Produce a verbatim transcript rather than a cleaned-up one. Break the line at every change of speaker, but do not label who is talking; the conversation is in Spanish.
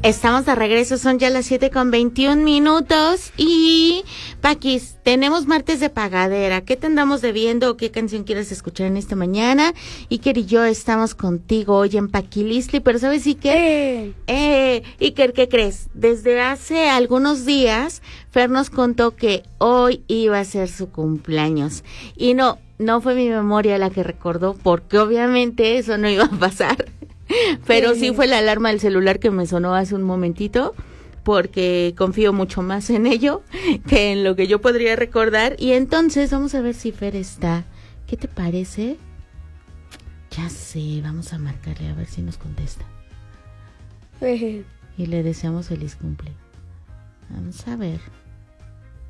Estamos de regreso, son ya las siete con veintiún minutos y Paquis, tenemos martes de pagadera. ¿Qué te andamos debiendo o qué canción quieres escuchar en esta mañana? Iker y yo estamos contigo hoy en Paquilistli, pero ¿sabes Iker? Eh. eh, Iker, ¿qué crees? Desde hace algunos días, Fer nos contó que hoy iba a ser su cumpleaños y no, no fue mi memoria la que recordó porque obviamente eso no iba a pasar. Pero sí fue la alarma del celular que me sonó hace un momentito, porque confío mucho más en ello que en lo que yo podría recordar. Y entonces vamos a ver si Fer está. ¿Qué te parece? Ya sé, vamos a marcarle a ver si nos contesta. Y le deseamos feliz cumple. Vamos a ver.